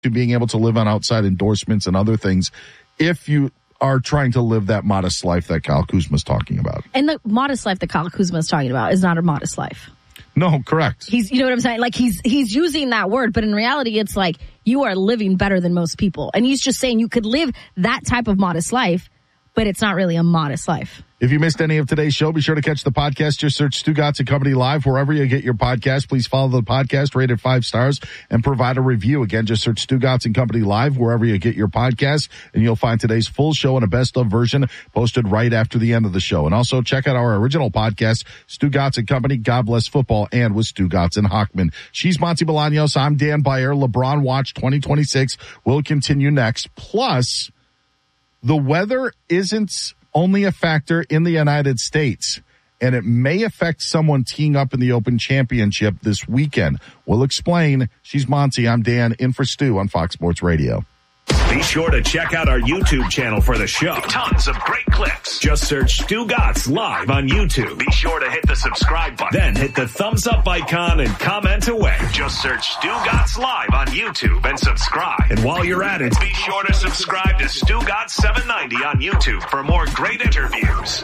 to being able to live on outside endorsements and other things if you are trying to live that modest life that Kyle Kuzma's talking about. And the modest life that Kyle Kuzma's talking about is not a modest life. No, correct. You know what I'm saying? Like he's using that word, but in reality, it's like you are living better than most people. And he's just saying you could live that type of modest life, but it's not really a modest life. If you missed any of today's show, be sure to catch the podcast. Just search Stugotz and Company Live wherever you get your podcast. Please follow the podcast, rate it 5 stars, and provide a review. Again, just search Stugotz and Company Live wherever you get your podcast, and you'll find today's full show and a best-of version posted right after the end of the show. And also check out our original podcast, Stugotz and Company, God Bless Football, and with Stugotz and Hochman. She's Monty Bolaños. I'm Dan Beyer. LeBron Watch 2026 will continue next. Plus, the weather isn't only a factor in the United States, and it may affect someone teeing up in the Open Championship this weekend. We'll explain. She's Monty. I'm Dan, in for Stu on Fox Sports Radio. Be sure to check out our YouTube channel for the show. Tons of great clips. Just search Stugotz Live on YouTube. Be sure to hit the subscribe button. Then hit the thumbs up icon and comment away. Just search Stugotz Live on YouTube and subscribe. And while you're at it, be sure to subscribe to Stugotz 790 on YouTube for more great interviews.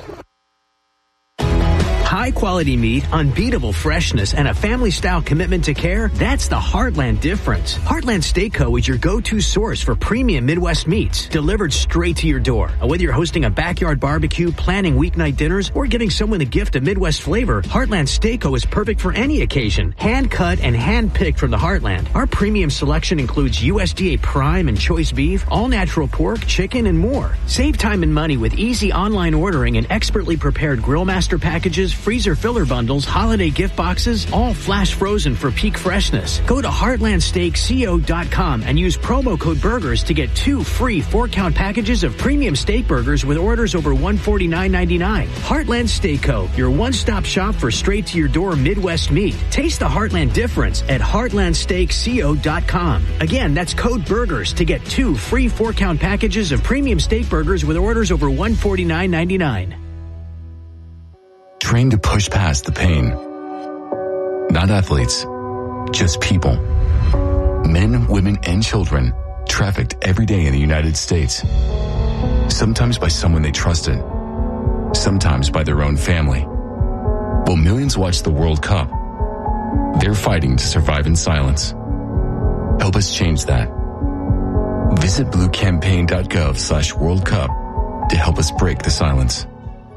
High-quality meat, unbeatable freshness, and a family-style commitment to care, that's the Heartland difference. Heartland Steak Co. is your go-to source for premium Midwest meats, delivered straight to your door. Whether you're hosting a backyard barbecue, planning weeknight dinners, or giving someone a gift of Midwest flavor, Heartland Steak Co. is perfect for any occasion. Hand-cut and hand-picked from the Heartland. Our premium selection includes USDA Prime and Choice Beef, all-natural pork, chicken, and more. Save time and money with easy online ordering and expertly prepared Grill Master packages, freezer filler bundles, holiday gift boxes, all flash frozen for peak freshness. Go to heartlandsteakco.com and use promo code BURGERS to get 2 free 4-count packages of premium steak burgers with orders over $149.99. Heartland Steak Co., your one-stop shop for straight-to-your-door Midwest meat. Taste the Heartland difference at heartlandsteakco.com. Again, that's code BURGERS to get 2 free 4-count packages of premium steak burgers with orders over $149.99. Trained to push past the pain. Not athletes, just people. Men, women, and children trafficked every day in the United States. Sometimes by someone they trusted. Sometimes by their own family. While millions watch the World Cup, they're fighting to survive in silence. Help us change that. Visit bluecampaign.gov/World Cup to help us break the silence.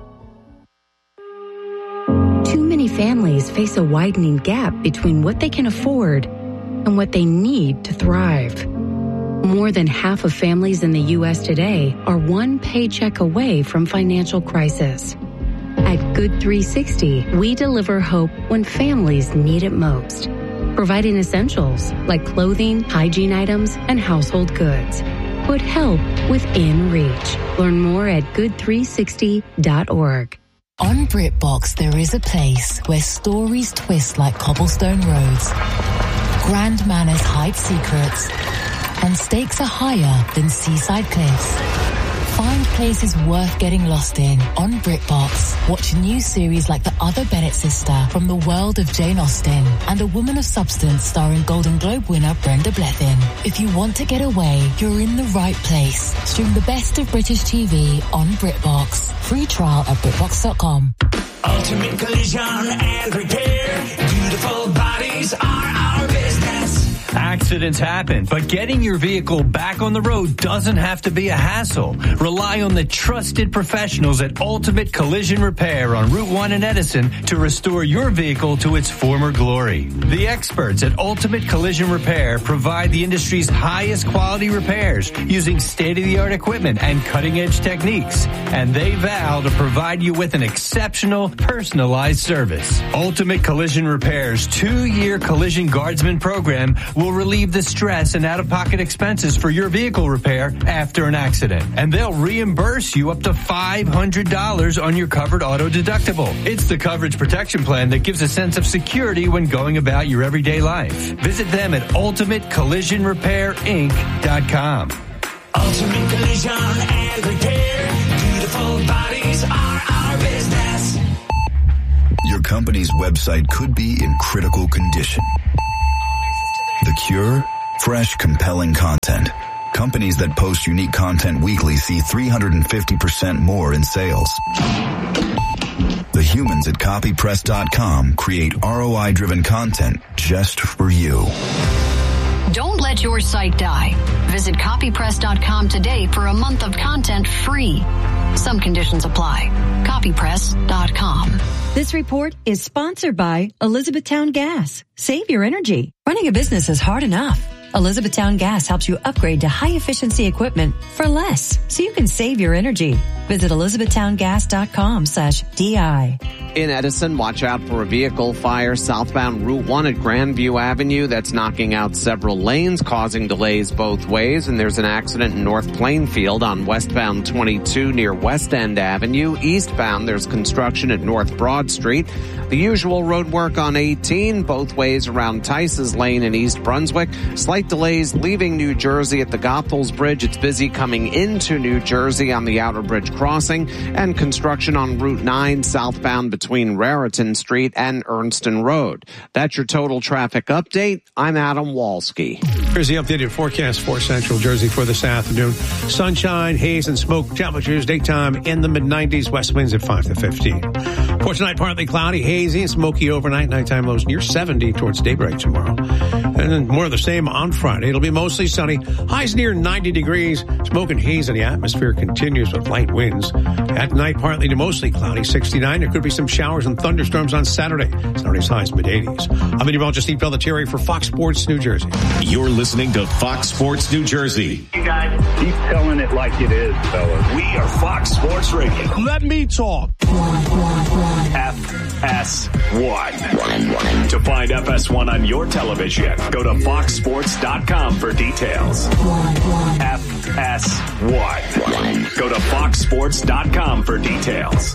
Too many families face a widening gap between what they can afford and what they need to thrive. More than half of families in the U.S. today are one paycheck away from financial crisis. At Good 360, we deliver hope when families need it most, providing essentials like clothing, hygiene items, and household goods. Put help within reach. Learn more at good360.org. On BritBox, there is a place where stories twist like cobblestone roads, grand manners hide secrets, and stakes are higher than seaside cliffs. Find places worth getting lost in on BritBox. Watch new series like The Other Bennett Sister from the world of Jane Austen and A Woman of Substance starring Golden Globe winner Brenda Blethyn. If you want to get away, you're in the right place. Stream the best of British TV on BritBox. Free trial at BritBox.com. Ultimate Collision and Repair. Beautiful bodies are our business. Accidents happen, but getting your vehicle back on the road doesn't have to be a hassle. Rely on the trusted professionals at Ultimate Collision Repair on Route 1 in Edison to restore your vehicle to its former glory. The experts at Ultimate Collision Repair provide the industry's highest quality repairs using state-of-the-art equipment and cutting-edge techniques. And they vow to provide you with an exceptional, personalized service. Ultimate Collision Repair's 2-year Collision Guardsman program will relieve the stress and out-of-pocket expenses for your vehicle repair after an accident. And they'll reimburse you up to $500 on your covered auto deductible. It's the coverage protection plan that gives a sense of security when going about your everyday life. Visit them at UltimateCollisionRepairInc.com. Ultimate Collision and Repair. Beautiful bodies are our business. Your company's website could be in critical condition. The cure Fresh, compelling content. Companies that post unique content weekly see 350% more in sales. The humans at copypress.com create ROI-driven content just for you. Don't let your site die. Visit copypress.com today for a month of content free. Some conditions apply. Copypress.com. This report is sponsored by Elizabethtown Gas. Save your energy. Running a business is hard enough. Elizabethtown Gas helps you upgrade to high-efficiency equipment for less, so you can save your energy. Visit elizabethtowngas.com/DI. In Edison, watch out for a vehicle fire southbound Route 1 at Grandview Avenue. That's knocking out several lanes, causing delays both ways. And there's an accident in North Plainfield on westbound 22 near West End Avenue. Eastbound, there's construction at North Broad Street. The usual road work on 18, both ways around Tice's Lane in East Brunswick. Slight delays leaving New Jersey at the Goethals Bridge. It's busy coming into New Jersey on the Outer Bridge crossing. And construction on Route 9 southbound between Raritan Street and Ernston Road. That's your total traffic update. I'm Adam Walski. Here's the updated forecast for Central Jersey for this afternoon. Sunshine, haze, and smoke. Temperatures daytime in the mid-90s. West winds at 5 to 15. For tonight, partly cloudy, hazy, and smoky overnight. Nighttime lows near 70 towards daybreak tomorrow. And then more of the same on Friday. It'll be mostly sunny. Highs near 90 degrees. Smoke and haze in the atmosphere continues with light winds. At night, partly to mostly cloudy, 69. There could be some showers and thunderstorms on Saturday. Saturday's highs mid-80s. I'm meteorologist Steve Pelletieri for Fox Sports New Jersey. You're listening to Fox Sports New Jersey. You guys keep telling it like it is, fellas. We are Fox Sports Radio. Let me talk. FS1. To find FS1 on your television, go to foxsports.com for details. FS1. Go to foxsports.com for details.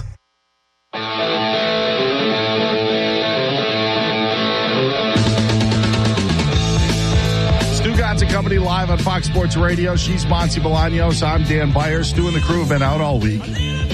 Stu Gatz and Company live on Fox Sports Radio. She's Monty Bolaños. I'm Dan Byers. Stu and the crew have been out all week.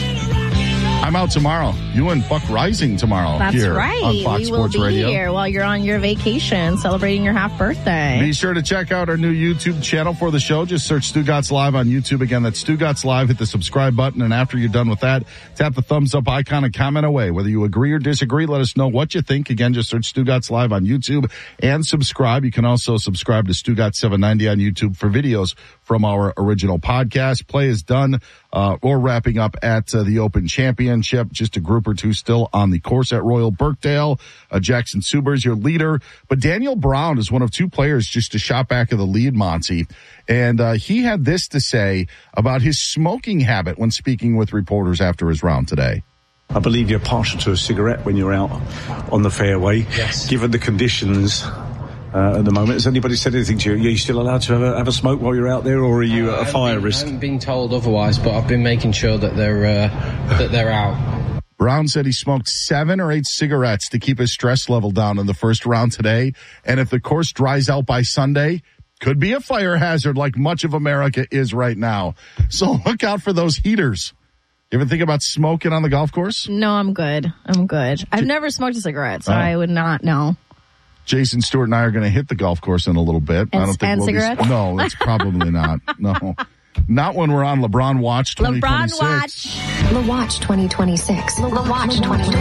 I'm out tomorrow. You and Buck Rising tomorrow. That's here right. On Fox Sports Radio. We will be here while you're on your vacation celebrating your half birthday. Be sure to check out our new YouTube channel for the show. Just search Stu Gatz Live on YouTube. Again, that's Stu Gatz Live. Hit the subscribe button, and after you're done with that, tap the thumbs up icon and comment away. Whether you agree or disagree, let us know what you think. Again, just search Stu Gatz Live on YouTube and subscribe. You can also subscribe to Stu Gatz 790 on YouTube for videos from our original podcast. Play is done or wrapping up at the Open Championship. Just a group or two still on the course at Royal Birkdale. Jackson Suber's your leader. But Daniel Brown is one of two players just a shot back of the lead, Monty. And he had this to say about his smoking habit when speaking with reporters after his round today. I believe you're partial to a cigarette when you're out on the fairway. Yes. Given the conditions at the moment, has anybody said anything to you? Are you still allowed to have a smoke while you're out there, or are you at a fire risk? I haven't been told otherwise, but I've been making sure that they're out. Brown said he smoked 7 or 8 cigarettes to keep his stress level down in the first round today. And if the course dries out by Sunday, could be a fire hazard like much of America is right now. So look out for those heaters. You ever think about smoking on the golf course? No, I'm good. I've never smoked a cigarette, so I would not know. Jason Stewart and I are going to hit the golf course in a little bit. And, I don't think and we'll cigarettes? No, it's probably not. No. Not when we're on LeBron Watch 2026. LeBron Watch. The Watch 2026. The Watch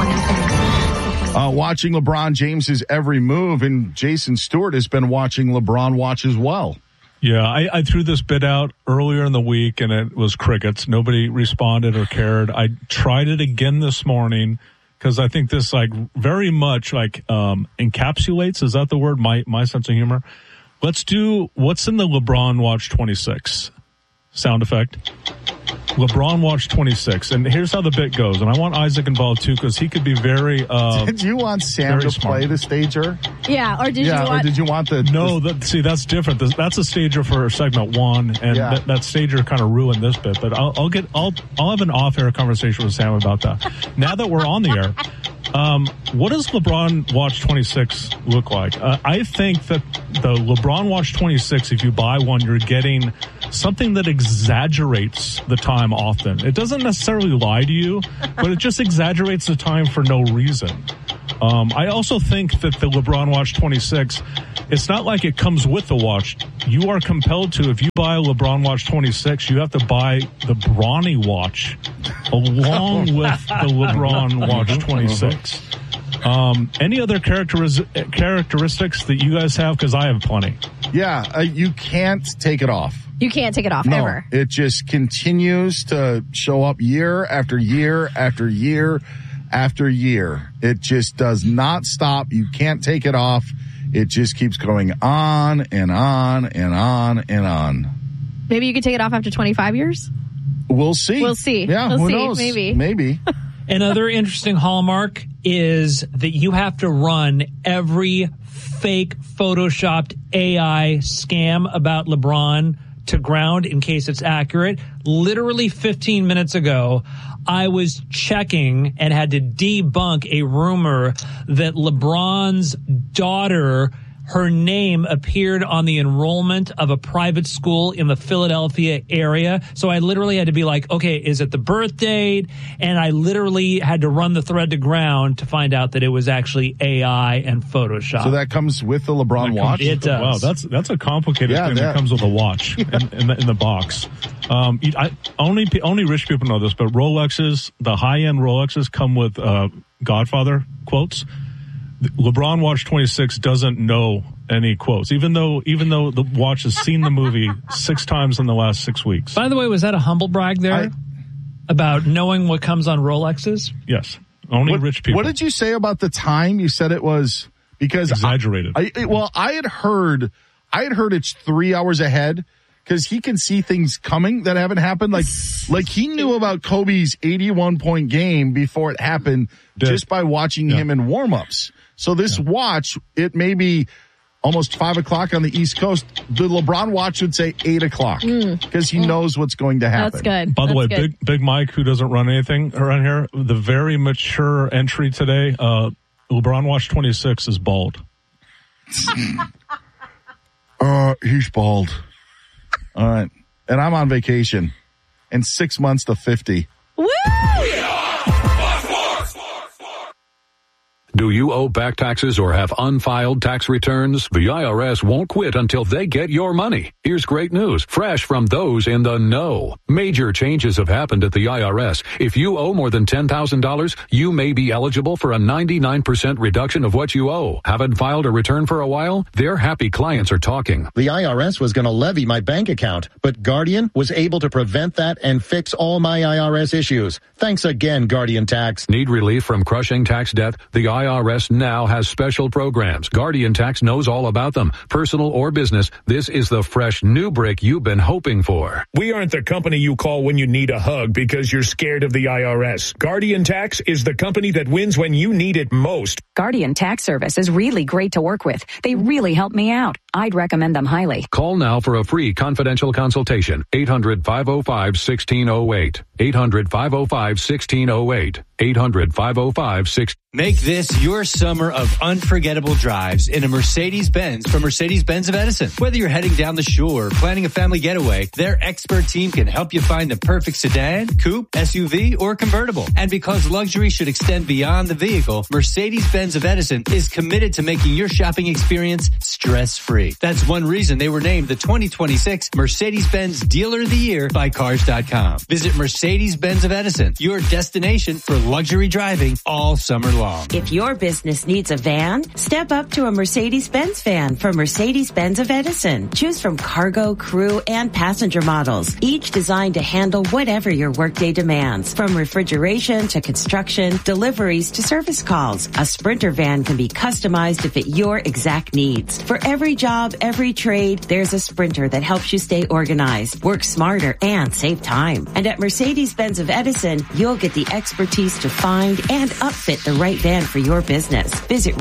2026. Watching LeBron James's every move, and Jason Stewart has been watching LeBron Watch as well. Yeah, I threw this bit out earlier in the week, and it was crickets. Nobody responded or cared. I tried it again this morning because I think this very much encapsulates, is that the word, my sense of humor? Let's do what's in the LeBron Watch 26 sound effect. LeBron Watch 26. And here's how the bit goes. And I want Isaac involved too, because he could be very Did you want Sam to play the stager? Yeah, or did you want the... No, that's different. That's a stager for segment 1, and that stager kind of ruined this bit. But I'll have an off-air conversation with Sam about that. Now that we're on the air, what does LeBron Watch 26 look like? I think that the LeBron Watch 26, if you buy one, you're getting something that exaggerates the time often. It doesn't necessarily lie to you, but it just exaggerates the time for no reason. I also think that the LeBron Watch 26 it's not like it comes with the watch. You are compelled to, if you buy a LeBron Watch 26, you have to buy the Bronny watch along with the LeBron Watch 26. Any other characteristics that you guys have? Because I have plenty. Yeah, you can't take it off. You can't take it off, No, ever. it just continues to show up year after year after year after year. It just does not stop. You can't take it off. It just keeps going on and on and on and on. Maybe you could take it off after 25 years? We'll see. We'll see. Yeah, We'll who see. knows? Maybe. Another interesting hallmark is that you have to run every fake photoshopped AI scam about LeBron to ground in case it's accurate. Literally 15 minutes ago, I was checking and had to debunk a rumor that LeBron's daughter, her name appeared on the enrollment of a private school in the Philadelphia area. So I literally had to be like, okay, is it the birth date? And I literally had to run the thread to ground to find out that it was actually AI and Photoshop. So that comes with the LeBron watch? It does. Wow, that's a complicated thing that comes with a watch in the box. Only rich people know this, but Rolexes, the high-end Rolexes come with Godfather quotes. LeBron Watch 26 doesn't know any quotes, even though the watch has seen the movie 6 times in the last 6 weeks. By the way, was that a humble brag there about knowing what comes on Rolexes? Yes. Only rich people. What did you say about the time? You said it was because exaggerated. I had heard it's 3 hours ahead because he can see things coming that haven't happened. Like he knew about Kobe's 81-point game before it happened just by watching him in warm-ups. So this watch, it may be almost 5 o'clock on the East Coast. The LeBron watch would say 8 o'clock because he knows what's going to happen. That's good. By the way, Big Mike, who doesn't run anything around here, the very mature entry today, LeBron Watch 26 is bald. He's bald. All right. And I'm on vacation. And 6 months to 50. Woo! Do you owe back taxes or have unfiled tax returns? The IRS won't quit until they get your money. Here's great news, fresh from those in the know. Major changes have happened at the IRS. If you owe more than $10,000, you may be eligible for a 99% reduction of what you owe. Haven't filed a return for a while? Their happy clients are talking. The IRS was going to levy my bank account, but Guardian was able to prevent that and fix all my IRS issues. Thanks again, Guardian Tax. Need relief from crushing tax debt? The IRS now has special programs. Guardian Tax knows all about them. Personal or business, this is the fresh new brick you've been hoping for. We aren't the company you call when you need a hug because you're scared of the IRS. Guardian Tax is the company that wins when you need it most. Guardian Tax Service is really great to work with. They really helped me out. I'd recommend them highly. Call now for a free confidential consultation. 800-505-1608. 800-505-1608. 800-505-1608. Make this your summer of unforgettable drives in a Mercedes-Benz from Mercedes-Benz of Edison. Whether you're heading down the shore or planning a family getaway, their expert team can help you find the perfect sedan, coupe, SUV, or convertible. And because luxury should extend beyond the vehicle, Mercedes-Benz of Edison is committed to making your shopping experience stress-free. That's one reason they were named the 2026 Mercedes-Benz Dealer of the Year by Cars.com. Visit Mercedes-Benz of Edison, your destination for luxury driving all summer long. If your business needs a van, step up to a Mercedes-Benz van from Mercedes-Benz of Edison. Choose from cargo, crew, and passenger models, each designed to handle whatever your workday demands. From refrigeration to construction, deliveries to service calls, a Sprinter van can be customized to fit your exact needs. For every job, every trade, there's a Sprinter that helps you stay organized, work smarter, and save time. And at Mercedes-Benz of Edison, you'll get the expertise to find and upfit the right van for your business. Visit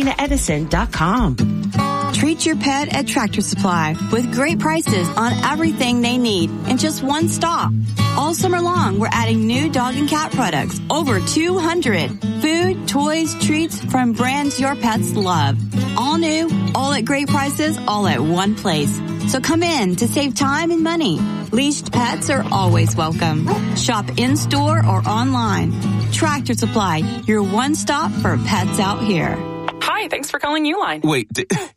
RayCatinaEdison.com. Treat your pet at Tractor Supply with great prices on everything they need in just one stop. All summer long, we're adding new dog and cat products, over 200. Food, toys, treats from brands your pets love. All new, all at great prices, all at one place. So come in to save time and money. Leashed pets are always welcome. Shop in-store or online. Tractor Supply, your one stop for pets out here. Hi, thanks for calling Uline. Wait,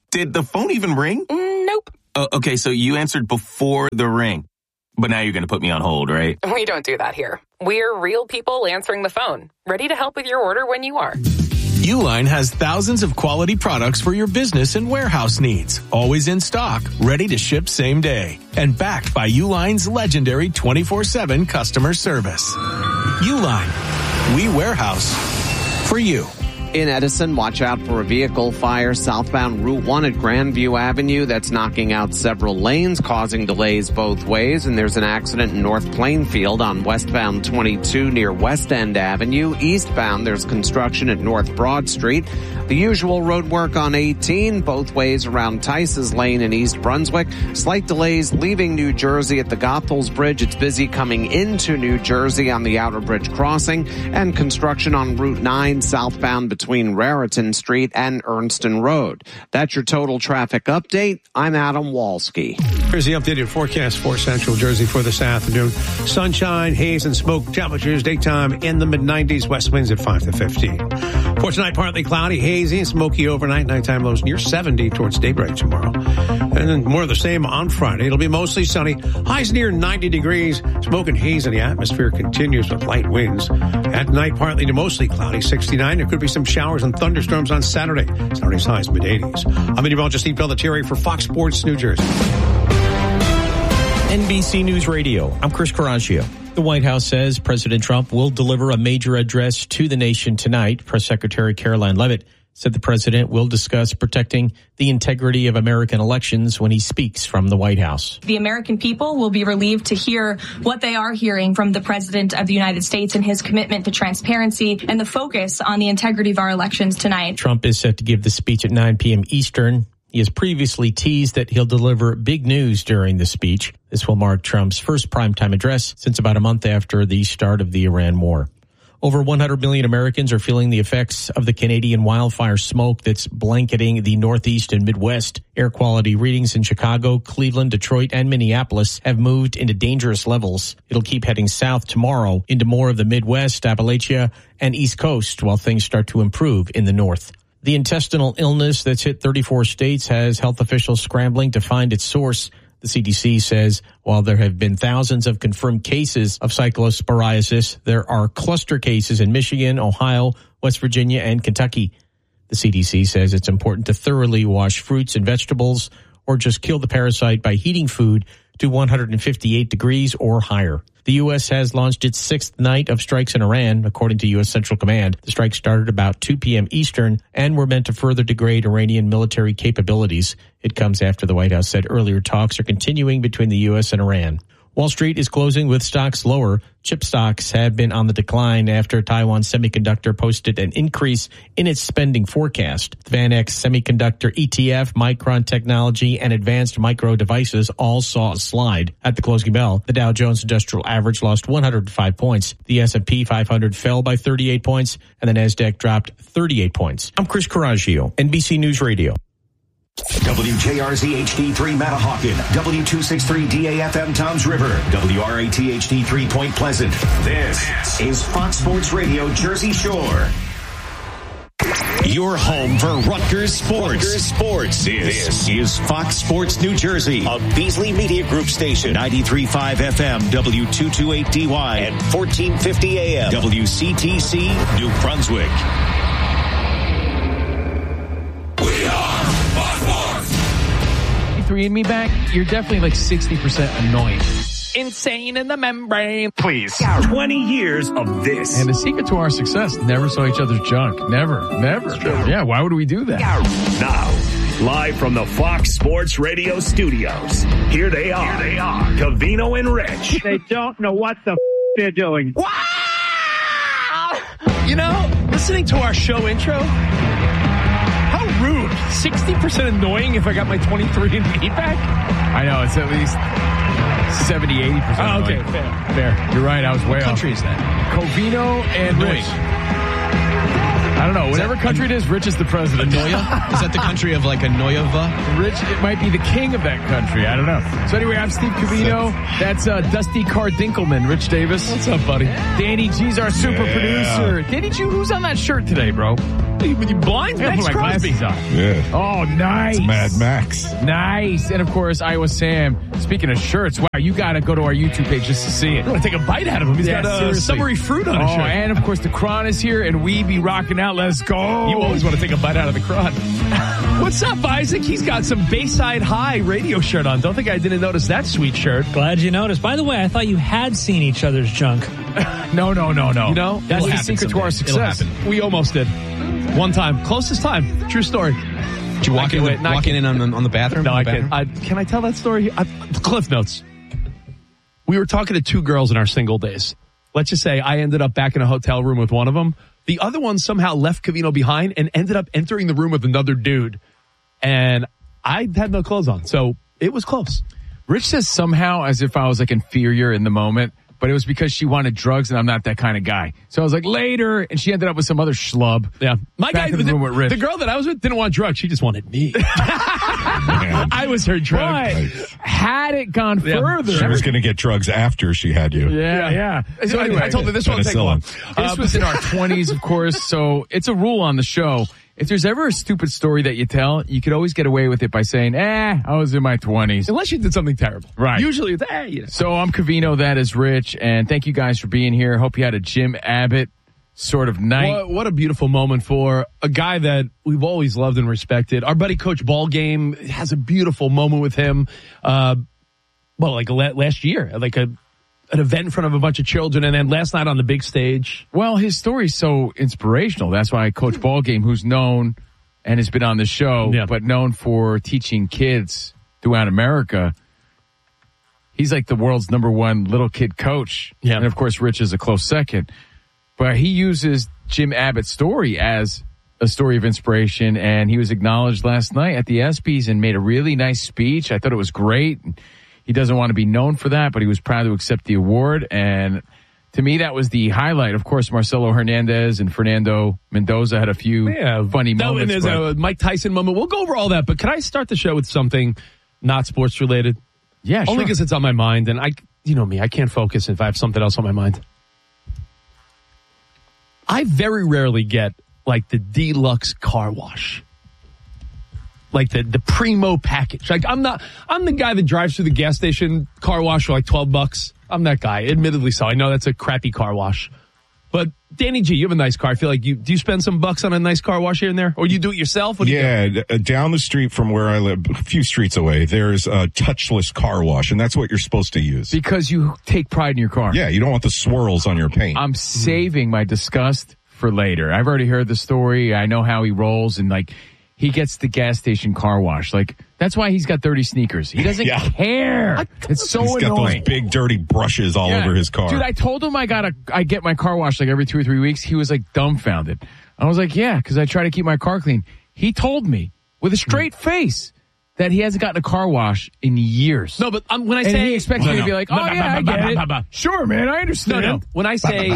Did the phone even ring? Nope. Okay, so you answered before the ring. But now you're going to put me on hold, right? We don't do that here. We're real people answering the phone, ready to help with your order when you are. Uline has thousands of quality products for your business and warehouse needs. Always in stock, ready to ship same day. And backed by Uline's legendary 24/7 customer service. Uline. We warehouse for you. In Edison, watch out for a vehicle fire southbound Route 1 at Grandview Avenue that's knocking out several lanes, causing delays both ways. And there's an accident in North Plainfield on westbound 22 near West End Avenue. Eastbound, there's construction at North Broad Street. The usual road work on 18, both ways around Tice's Lane in East Brunswick. Slight delays leaving New Jersey at the Goethals Bridge. It's busy coming into New Jersey on the Outer Bridge crossing. And construction on Route 9 southbound between Raritan Street and Ernston Road. That's your total traffic update. I'm Adam Walski. Here's the updated forecast for Central Jersey for this afternoon. Sunshine, haze, and smoke. Temperatures daytime in the mid-90s. West winds at 5 to 15. For tonight, partly cloudy, hazy, and smoky overnight. Nighttime lows near 70 towards daybreak tomorrow. And then more of the same on Friday. It'll be mostly sunny. Highs near 90 degrees. Smoke and haze in the atmosphere continues with light winds. At night, partly to mostly cloudy, 69. There could be some showers and thunderstorms on Saturday. Saturday's highs mid-80s. I'm meteorologist Steve Pelletieri for Fox Sports New Jersey. NBC News Radio. I'm Chris Coraggio. The White House says President Trump will deliver a major address to the nation tonight. Press Secretary Caroline Leavitt said the president will discuss protecting the integrity of American elections when he speaks from the White House. The American people will be relieved to hear what they are hearing from the President of the United States and his commitment to transparency and the focus on the integrity of our elections tonight. Trump is set to give the speech at 9 p.m. Eastern. He has previously teased that he'll deliver big news during the speech. This will mark Trump's first primetime address since about a month after the start of the Iran war. Over 100 million Americans are feeling the effects of the Canadian wildfire smoke that's blanketing the Northeast and Midwest. Air quality readings in Chicago, Cleveland, Detroit, and Minneapolis have moved into dangerous levels. It'll keep heading south tomorrow into more of the Midwest, Appalachia, and East Coast while things start to improve in the north. The intestinal illness that's hit 34 states has health officials scrambling to find its source. The CDC says while there have been thousands of confirmed cases of cyclosporiasis, there are cluster cases in Michigan, Ohio, West Virginia, and Kentucky. The CDC says it's important to thoroughly wash fruits and vegetables or just kill the parasite by heating food to 158 degrees or higher. The U.S. has launched its sixth night of strikes in Iran, according to U.S. Central Command. The strike started about 2 p.m. Eastern and were meant to further degrade Iranian military capabilities. It comes after the White House said earlier talks are continuing between the U.S. and Iran. Wall Street is closing with stocks lower. Chip stocks have been on the decline after Taiwan Semiconductor posted an increase in its spending forecast. The VanEck Semiconductor ETF, Micron Technology, and Advanced Micro Devices all saw a slide. At the closing bell, the Dow Jones Industrial Average lost 105 points. The S&P 500 fell by 38 points, and the Nasdaq dropped 38 points. I'm Chris Coraggio, NBC News Radio. WJRZ HD3 Matahawkin, W263 DAFM Toms River, WRAT HD3 Point Pleasant. This is Fox Sports Radio Jersey Shore. Your home for Rutgers Sports. This is Fox Sports New Jersey, a Beasley Media Group station, 93.5 FM, W228DY, and 1450 AM, WCTC, New Brunswick. And me back, you're definitely like 60% annoying. Insane in the membrane. Please. 20 years of this. And the secret to our success, never saw each other's junk. Never. Yeah, why would we do that? Now, live from the Fox Sports Radio studios, here they are. Covino and Rich. They don't know what the they're doing. Wow! You know, listening to our show intro, rude. 60% annoying if I got my 23andMe back? I know, it's at least 70, 80%. Oh, okay, fair. You're right, I was way off. What country is that? Covino and Rich. I don't know. Whatever country it is, Rich is the president. Anoia? Is that the country of like Anoia? Rich, it might be the king of that country. I don't know. So anyway, I'm Steve Covino. That's Dusty Cardinkelman. Rich Davis. What's up, buddy? Danny G's our super producer. Danny G, who's on that shirt today, bro? You blind? I Max put my Crosby. glasses on. Yeah. Oh, nice. It's Mad Max. Nice. And of course, Iowa Sam. Speaking of shirts, wow, you got to go to our YouTube page just to see it. I want to take a bite out of him. He's got seriously. summery fruit on his shirt. And of course, the Cron is here, and we be rocking out. Let's go. You always want to take a bite out of the Cron. What's up, Isaac? He's got some Bayside High radio shirt on. Don't think I didn't notice that sweet shirt. Glad you noticed. By the way, I thought you had seen each other's junk. No. You know, that's the secret to our success. We almost did. One time. Closest time. True story. Did you walk in on the bathroom? No, I can't. Can I tell that story? Cliff Notes. We were talking to two girls in our single days. Let's just say I ended up back in a hotel room with one of them. The other one somehow left Covino behind and ended up entering the room with another dude. And I had no clothes on. So it was close. Rich says somehow as if I was like inferior in the moment. But it was because she wanted drugs, and I'm not that kind of guy. So I was like, later, and she ended up with some other schlub. Yeah. My guy, in the room with Rich. The girl that I was with didn't want drugs. She just wanted me. I was her drug. Had it gone further. She was going to get drugs after she had you. Yeah. So anyway, I told her this won't take long. This was in our 20s, of course. So it's a rule on the show. If there's ever a stupid story that you tell, you could always get away with it by saying, I was in my 20s. Unless you did something terrible. Right. Usually it's, So I'm Covino, that is Rich, and thank you guys for being here. Hope you had a Jim Abbott sort of night. What a beautiful moment for a guy that we've always loved and respected. Our buddy Coach Ballgame has a beautiful moment with him. Last year, an event in front of a bunch of children, and then last night on the big stage. Well, his story's so inspirational. That's why Coach Ballgame, who's known and has been on the show, but known for teaching kids throughout America, he's like the world's #1 little kid coach. Yeah. And of course, Rich is a close second. But he uses Jim Abbott's story as a story of inspiration, and he was acknowledged last night at the ESPYs and made a really nice speech. I thought it was great. He doesn't want to be known for that, but he was proud to accept the award. And to me, that was the highlight. Of course, Marcelo Hernandez and Fernando Mendoza had a few funny moments. And there's a Mike Tyson moment. We'll go over all that, but can I start the show with something not sports related? Yeah, sure. Only because it's on my mind, and you know me, I can't focus if I have something else on my mind. I very rarely get like the deluxe car wash. Like the primo package. Like I'm the guy that drives through the gas station car wash for like $12. I'm that guy. Admittedly so. I know that's a crappy car wash. But Danny G, you have a nice car. I feel like do you spend some bucks on a nice car wash here and there? Or you do it yourself? Down the street from where I live, a few streets away, there's a touchless car wash, and that's what you're supposed to use. Because you take pride in your car. Yeah, you don't want the swirls on your paint. I'm saving my disgust for later. I've already heard the story. I know how he rolls, and he gets the gas station car wash. That's why he's got dirty sneakers. He doesn't care. It's so annoying. He's got those big dirty brushes all over his car. Dude, I told him I get my car washed every 2 or 3 weeks. He was dumbfounded. I was like, yeah, because I try to keep my car clean. He told me with a straight face that he hasn't gotten a car wash in years. No, but when I say... he expects me to be like, oh, yeah, I get it. Sure, man, I understand. No. When I say...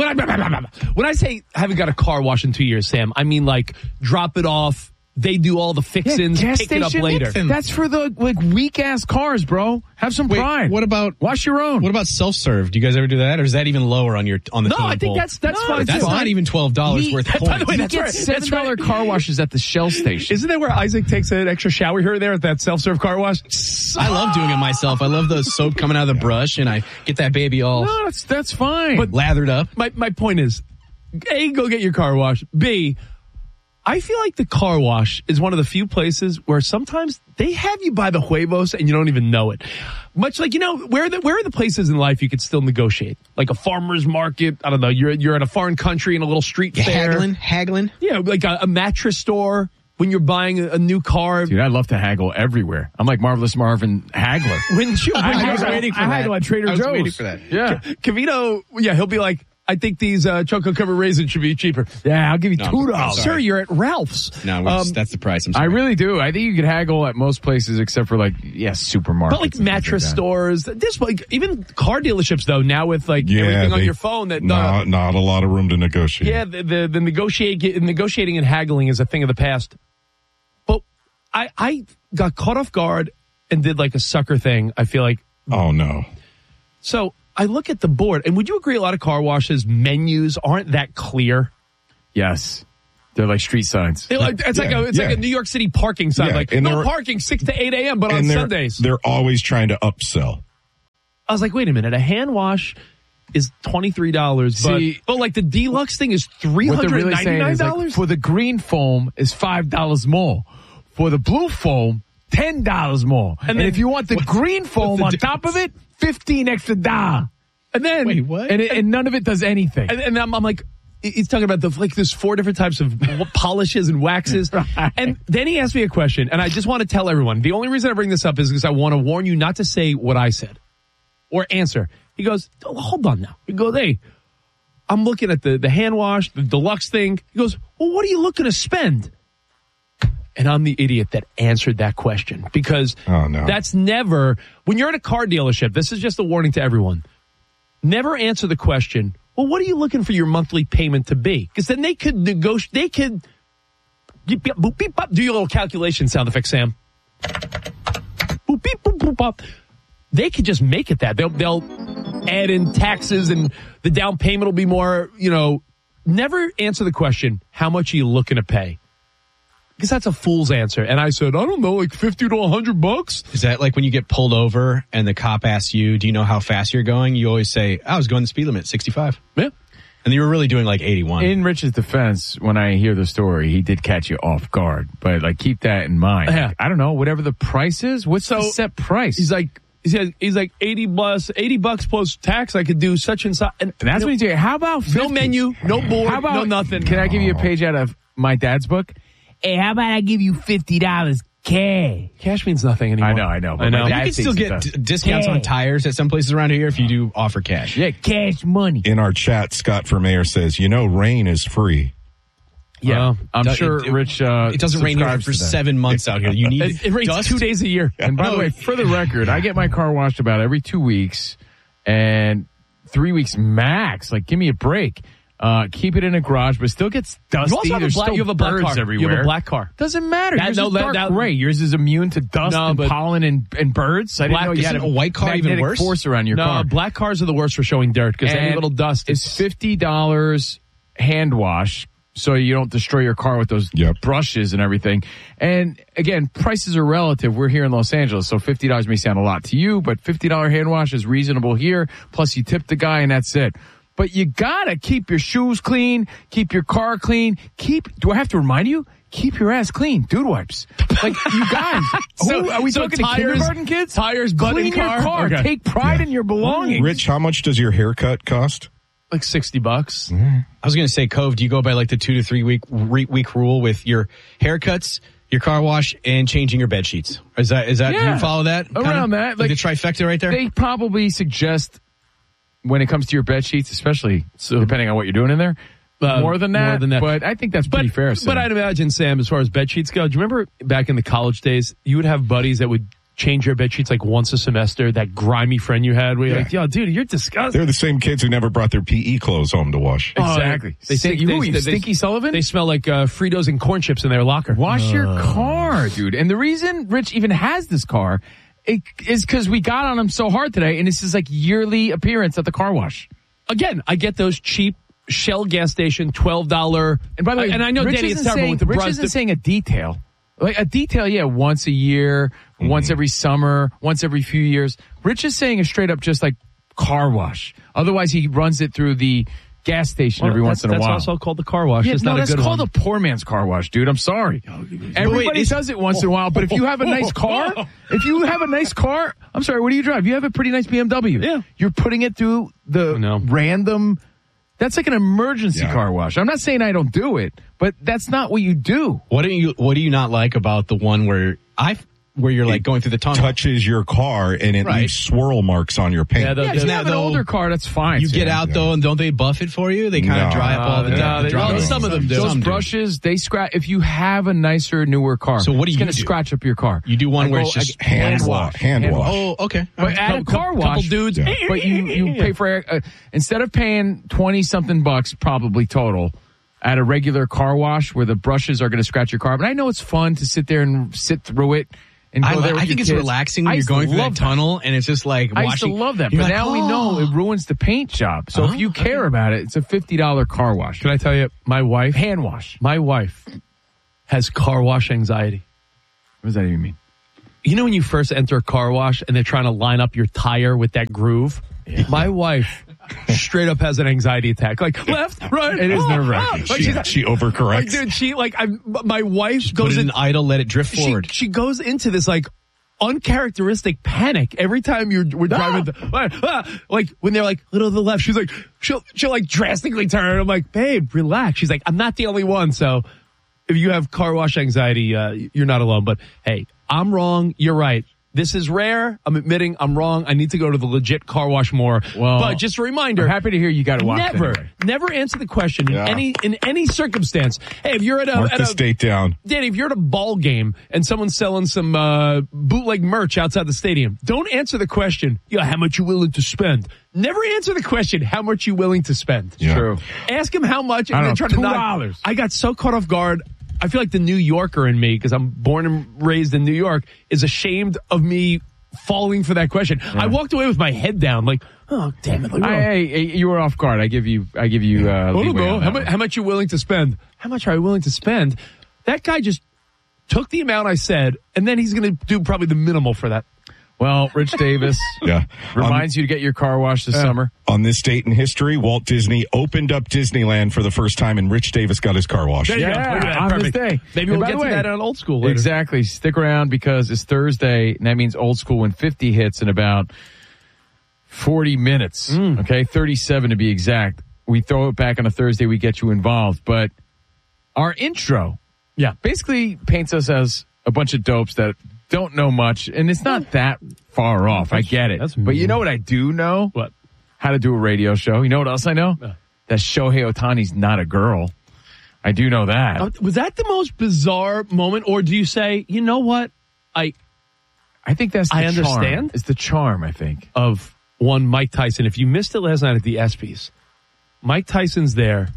when I say I haven't got a car wash in 2 years, Sam, I mean drop it off. They do all the fixins, pick it up later. That's for the weak ass cars, bro. Have some pride. What about wash your own? What about self-serve? Do you guys ever do that, or is that even lower on the No, I think that's fine. That's not even $12 worth of points. By the way, that's right. $7 car washes at the Shell station. Isn't that where Isaac takes an extra shower here and there at that self-serve car wash? I love doing it myself. I love the soap coming out of the brush, and I get that baby all that's fine. But lathered up. My point is, A, go get your car washed. B, I feel like the car wash is one of the few places where sometimes they have you by the huevos and you don't even know it. Much like, where are the places in life you could still negotiate? Like a farmer's market. I don't know. You're at a foreign country in a little street fair. Haggling. Yeah, like a mattress store when you're buying a new car. Dude, I love to haggle everywhere. I'm like Marvelous Marvin haggler. I was waiting for that. I haggle at Trader Joe's. I was waiting for that. Yeah. Covino, he'll be like, I think these chocolate covered raisins should be cheaper. Yeah, I'll give you $2. Sir, you're at Ralph's. No, that's the price. I really do. I think you could haggle at most places except for supermarkets. But mattress stores, even car dealerships though. Now with everything on your phone, that not a lot of room to negotiate. Yeah, the negotiating and haggling is a thing of the past. But I got caught off guard and did a sucker thing. I feel like. Oh no. So. I look at the board, and would you agree a lot of car washes menus aren't that clear? Yes. They're like street signs. It's like a New York City parking sign. Yeah, Like, and no parking 6 to 8 a.m., but on Sundays. They're always trying to upsell. I was like, wait a minute. A hand wash is $23, but like the deluxe thing is $399? What they're really saying is like, for the green foam is $5 more. For the blue foam, $10 more. And if you want the green foam on top of it, $15 extra. And then, wait, what? And none of it does anything. And I'm like, he's talking about there's 4 different types of polishes and waxes. Right. And then he asked me a question, and I just want to tell everyone, the only reason I bring this up is because I want to warn you not to say what I said or answer. He goes, oh, hold on now. He goes, hey, I'm looking at the hand wash, the deluxe thing. He goes, well, what are you looking to spend? And I'm the idiot that answered that question because that's never, when you're at a car dealership, this is just a warning to everyone. Never answer the question, well, what are you looking for your monthly payment to be? Because then they could negotiate, they could do your little calculation sound effect, Sam. Boop, beep, boop, boop, bop. They could just make it that. They'll add in taxes and the down payment will be more, never answer the question, how much are you looking to pay? Because that's a fool's answer. And I said, I don't know, like $50 to $100. Is that like when you get pulled over and the cop asks you, do you know how fast you're going? You always say, I was going the speed limit, 65. Yeah. And you were really doing like 81. In Rich's defense, when I hear the story, he did catch you off guard. But like, keep that in mind. Yeah. Like, I don't know, whatever the price is, what's the set price? He's like $80 plus tax. I could do such and such. And that's when you say, how about 50? No menu, no board, no nothing. Can I give you a page out of my dad's book? Hey, how about I give you $50 cash? Cash means nothing anymore. I know. You can still get discounts on tires at some places around here if you do offer cash. Yeah, cash money. In our chat, Scott for Mayor says, rain is free. Yeah, I'm sure Rich. It doesn't rain here for 7 months out here. You need it rains dust. 2 days a year. And by the way, for the record, I get my car washed about every 2 weeks and 3 weeks max. Like, give me a break. Keep it in a garage, but still gets dusty. You have a black car everywhere. You have a black car. Doesn't matter. Yours is dark gray. Yours is immune to dust and pollen and birds. I didn't know you had a white car even worse. Force around your car. No, black cars are the worst for showing dirt because any little dust. It's $50 hand wash, so you don't destroy your car with those brushes and everything. And again, prices are relative. We're here in Los Angeles, so $50 may sound a lot to you, but $50 hand wash is reasonable here. Plus, you tip the guy, and that's it. But you gotta keep your shoes clean, keep your car clean, do I have to remind you? Keep your ass clean. Dude wipes. Like, you guys. Are we talking to kindergarten kids? Tires, butt in car. Clean your car. Okay. Take pride in your belongings. Rich, how much does your haircut cost? Like $60. I was going to say, Cove, do you go by like the 2 to 3 week rule with your haircuts, your car wash, and changing your bed sheets? Is that, do you follow that? Around that. Like the trifecta right there? They probably suggest, when it comes to your bed sheets, especially depending on what you're doing in there, more than that. But I think that's pretty fair. But I'd imagine, Sam, as far as bed sheets go, do you remember back in the college days, you would have buddies that would change your bed sheets like once a semester, that grimy friend you had where you're like, yo, dude, you're disgusting. They're the same kids who never brought their PE clothes home to wash. Exactly. Stinky Sullivan? They smell like Fritos and corn chips in their locker. Wash your car, dude. And the reason Rich even has this car is because we got on him so hard today, and this is like yearly appearance at the car wash. Again, I get those cheap Shell gas station $12. And by the way, and I know Rich Danny, it's terrible with the Rich isn't saying a detail. Like a detail, once a year, once every summer, once every few years. Rich is saying a straight up just like car wash. Otherwise, he runs it through the gas station every once in a while. That's also called the car wash. Yeah, that's not a good called one. a poor man's car wash, dude. I'm sorry. Everybody does it once in a while, but if you have a nice car, I'm sorry, what do you drive? You have a pretty nice BMW. Yeah. You're putting it through the random, that's like an emergency car wash. I'm not saying I don't do it, but that's not what you do. What do you not like about the one where you're like going through the tunnel? Touches your car and it leaves swirl marks on your paint. Yeah, if you have an older car, that's fine. You get out though, and don't they buff it for you? They kind of dry up all the some of them do. Those brushes, they scratch. If you have a nicer, newer car, so what do you do? It's going to scratch up your car. You do one where it's just hand wash. Oh, okay. But at a car wash, couple dudes, but you pay for instead of paying $20-something probably total at a regular car wash where the brushes are going to scratch your car. But I know it's fun to sit there and sit through it and go there with I think your it's kids. relaxing when you're going through that tunnel, and it's just like I used to love that, but now we know it ruins the paint job. So if you care about it, it's a $50 car wash. Can I tell you, my wife... Hand wash. My wife has car wash anxiety. What does that even mean? You know when you first enter a car wash and they're trying to line up your tire with that groove? Yeah. My wife straight up has an anxiety attack. Like, left, right. It is nerve-wracking. She overcorrects. Like, dude, my wife just goes in idle, let it drift forward. She goes into this, like, uncharacteristic panic every time we're driving. Like, when they're like, little to the left, she's like, she'll like drastically turn. I'm like, babe, relax. She's like, I'm not the only one. So if you have car wash anxiety, you're not alone. But hey, I'm wrong. You're right. This is rare. I'm admitting I'm wrong. I need to go to the legit car wash more. Well, but just a reminder. I'm happy to hear you got to watch. Never answer the question in any circumstance. Hey, if you're Mark this date down. Danny, if you're at a ball game and someone's selling some bootleg merch outside the stadium, don't answer the question, how much you willing to spend. Never answer the question, how much you willing to spend. Yeah. True. Ask him how much. And then try $2. I got so caught off guard. I feel like the New Yorker in me, because I'm born and raised in New York, is ashamed of me falling for that question. Yeah. I walked away with my head down, like, oh, damn it. Hey, you were off guard. I give you. How much you willing to spend? How much are you willing to spend? That guy just took the amount I said, and then he's going to do probably the minimal for that. Well, Rich Davis reminds you to get your car washed this summer. On this date in history, Walt Disney opened up Disneyland for the first time, and Rich Davis got his car washed. On this day. Maybe we'll get to that on Old School later. Exactly. Stick around because it's Thursday, and that means Old School when 50 hits in about 40 minutes. Okay, 37 to be exact. We throw it back on a Thursday, we get you involved. But our intro basically paints us as a bunch of dopes that don't know much, and it's not that far off. I get it. But you know what I do know? What? How to do a radio show. You know what else I know? That Shohei Ohtani's not a girl. I do know that. Was that the most bizarre moment, or do you say, you know what? I think that's the I understand. Charm. It's the charm, I think. Of one Mike Tyson. If you missed it last night at the ESPYs, Mike Tyson's there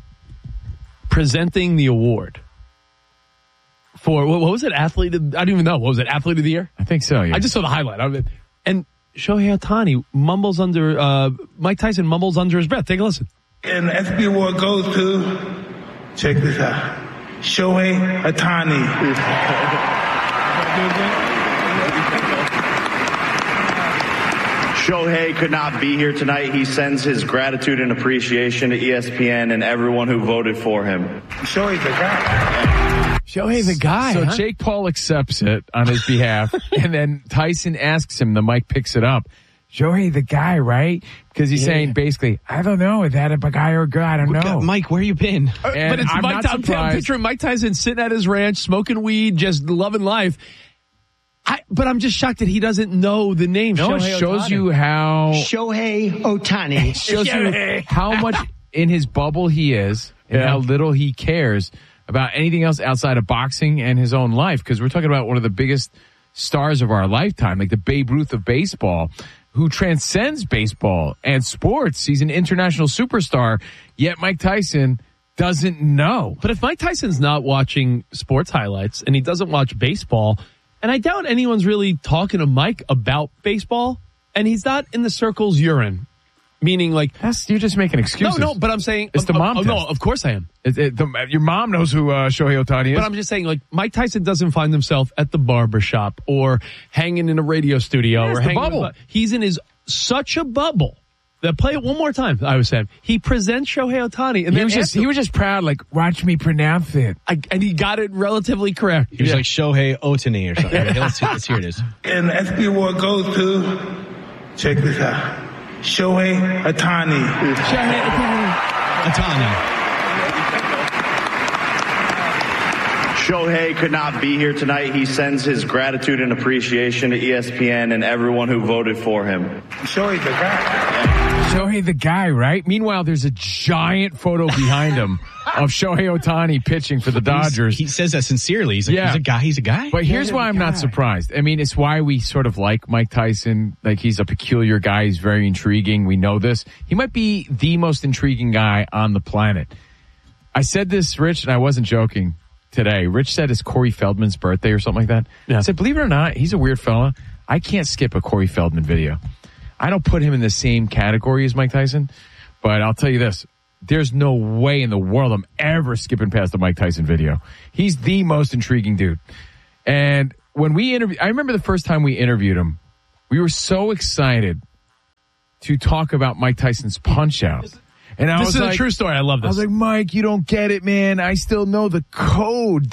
presenting the award. For, what was it? Athlete I don't even know. What was it? Athlete of the Year? I think so, yeah. I just saw the highlight of it. And Shohei Ohtani mumbles Mike Tyson mumbles under his breath. Take a listen. And the ESPY award goes to, check this out, Shohei Ohtani. Shohei could not be here tonight. He sends his gratitude and appreciation to ESPN and everyone who voted for him. Shohei's the guy. Shohei the guy. So Jake Paul accepts it on his behalf, and then Tyson asks him, the mic picks it up, Shohei the guy, right? Because he's saying basically, I don't know, is that a guy or a girl? I don't know. Mike, where you been? But it's I'm picturing Mike Tyson sitting at his ranch, smoking weed, just loving life. But I'm just shocked that he doesn't know the name. No, Shohei it shows Ohtani. you how Shohei Ohtani. It shows you how much in his bubble he is and how little he cares about anything else outside of boxing and his own life. Because we're talking about one of the biggest stars of our lifetime, like the Babe Ruth of baseball, who transcends baseball and sports. He's an international superstar, yet Mike Tyson doesn't know. But if Mike Tyson's not watching sports highlights and he doesn't watch baseball, and I doubt anyone's really talking to Mike about baseball, and he's not in the circles you're in. Meaning, like, you're just making excuses. No, but I'm saying it's the mom test. No, of course I am. Your mom knows who Shohei Ohtani is. But I'm just saying, like, Mike Tyson doesn't find himself at the barbershop or hanging in a radio studio or hanging. Bubble. He's in such a bubble that, play it one more time. I was saying he presents Shohei Ohtani, and he was just proud, like, watch me pronounce it, and he got it relatively correct. He was like Shohei Ohtani or something. Let's hear it is. And the ESPY award goes to, check this out, Shohei Ohtani. Shohei Ohtani. Shohei could not be here tonight. He sends his gratitude and appreciation to ESPN and everyone who voted for him. Shohei's the guy. Shohei the guy, right? Meanwhile, there's a giant photo behind him of Shohei Ohtani pitching for the Dodgers. He says that sincerely. He's like, he's a guy. But here's why I'm not surprised. I mean, it's why we sort of like Mike Tyson. Like, he's a peculiar guy. He's very intriguing. We know this. He might be the most intriguing guy on the planet. I said this, Rich, and I wasn't joking. today. Rich said it's Corey Feldman's birthday or something like that. Yeah. I said, believe it or not, he's a weird fella. I can't skip a Corey Feldman video. I don't put him in the same category as Mike Tyson, but I'll tell you this. There's no way in the world I'm ever skipping past the Mike Tyson video. He's the most intriguing dude. And when we interviewed, I remember the first time we interviewed him, we were so excited to talk about Mike Tyson's Punch-Out. And this is a true story. I love this. I was like, Mike, you don't get it, man. I still know the code.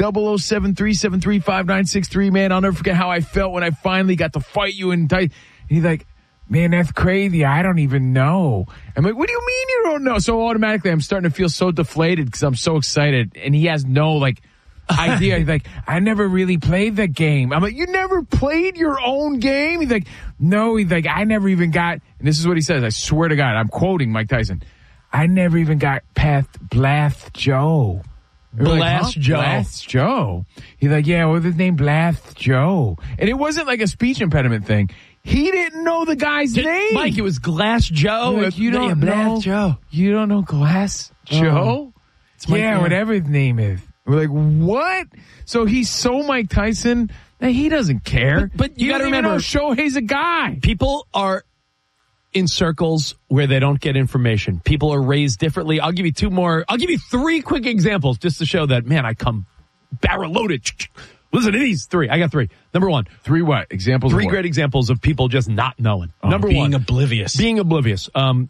0073735963, man. I'll never forget how I felt when I finally got to fight you. And he's like, man, that's crazy. I don't even know. I'm like, what do you mean you don't know? So automatically I'm starting to feel so deflated because I'm so excited. And he has no, idea. He's like, I never really played the game. I'm like, you never played your own game? He's like, no. He's like, I never even got, and this is what he says. I swear to God, I'm quoting Mike Tyson. I never even got past Blast Joe. Blast Joe. Blast Joe. He's like, yeah, what's his name? Blast Joe. And it wasn't like a speech impediment thing. He didn't know the guy's name. Mike, it was Glass Joe. Like, you don't know Blast Joe. You don't know Glass Joe? Yeah, whatever his name is. We're like, what? So he's so Mike Tyson that he doesn't care. But you got to remember, Shohei's a guy. People are in circles where they don't get information. People are raised differently. I'll give you three quick examples just to show that, man, I come barrel loaded. Listen to these three. I got three. Number one. Three what? Examples Three of what? great examples of people just not knowing. Number being one. Oblivious. Being oblivious.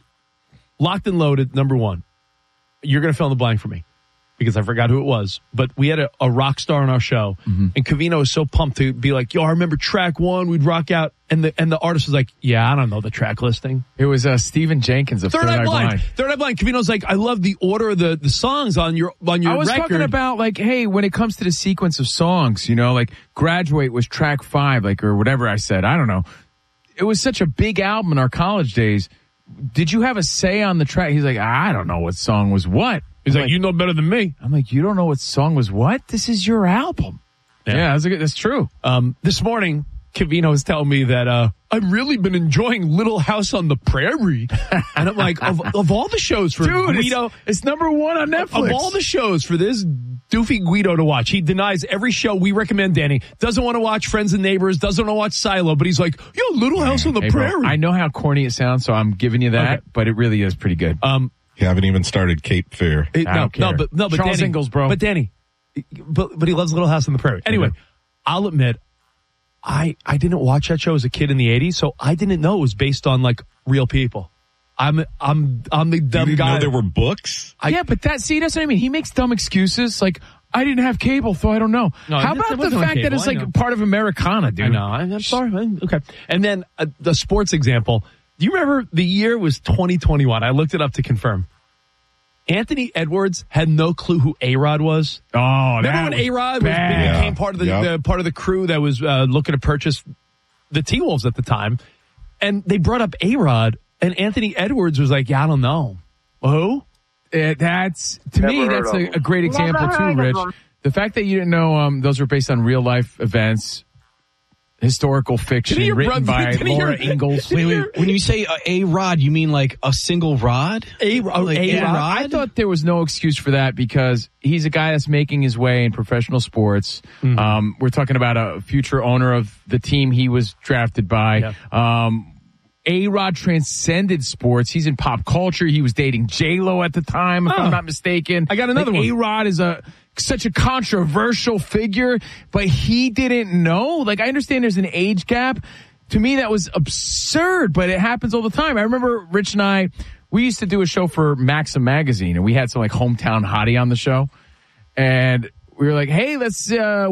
Locked and loaded, number one. You're going to fill in the blank for me because I forgot who it was. But we had a rock star on our show, and Covino was so pumped to be like, yo, I remember track one, we'd rock out. And the artist was like, yeah, I don't know the track listing. It was Stephen Jenkins of Third Eye Blind. Third Eye Blind. Covino's like, I love the order of the songs on your record. I was talking about, hey, when it comes to the sequence of songs, Graduate was track 5, or whatever I said. I don't know. It was such a big album in our college days. Did you have a say on the track? He's like, I don't know what song was what. He's like, you know better than me. I'm like, you don't know what song was what? This is your album. Yeah, that's true. This morning, Covino was telling me that I've really been enjoying Little House on the Prairie. And I'm like, of all the shows for Guido, it's number one on Netflix. Of all the shows for this doofy Guido to watch, he denies every show we recommend, Danny. Doesn't want to watch Friends and Neighbors, doesn't want to watch Silo, but he's like, yo, Little House on the Prairie. Bro, I know how corny it sounds, so I'm giving you that, but it really is pretty good. You haven't even started Cape Fear. But Charles Danny, Ingalls, bro. But Danny, but he loves Little House on the Prairie. Anyway, I'll admit, I didn't watch that show as a kid in the 80s, so I didn't know it was based on real people. I'm the dumb you didn't guy. Know there were books? Yeah, but that's what I mean. He makes dumb excuses like, I didn't have cable, so I don't know. No, how about the fact that it's part of Americana, dude? I know. I'm sorry. Okay. And then the sports example. Do you remember the year was 2021? I looked it up to confirm. Anthony Edwards had no clue who A-Rod was. Oh, remember when A-Rod became part of the part of the crew that was looking to purchase the T-Wolves at the time, and they brought up A-Rod, and Anthony Edwards was like, "Yeah, I don't know who." That's a great example too, Rich. The fact that you didn't know those were based on real life events. Historical fiction written by Laura Ingalls. Wait. When you say A-Rod, you mean like a single rod? A-Rod? I thought there was no excuse for that because he's a guy that's making his way in professional sports. Mm-hmm. We're talking about a future owner of the team he was drafted by. Yeah. A-Rod transcended sports. He's in pop culture. He was dating J-Lo at the time, if I'm not mistaken. I got another one. A-Rod is such a controversial figure, but he didn't know. I understand there's an age gap. To me, that was absurd, but it happens all the time. I remember Rich and I, we used to do a show for Maxim magazine, and we had some hometown hottie on the show. And we were like, hey, let's